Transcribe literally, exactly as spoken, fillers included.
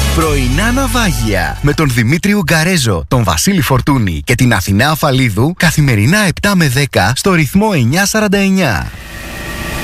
Πρωινά ναυάγια με τον Δημήτρη Ουγκαρέζο, τον Βασίλη Φορτούνη και την Αθηνά Αφαλίδου καθημερινά επτά με δέκα στο ρυθμό εννιακόσια σαράντα εννιά.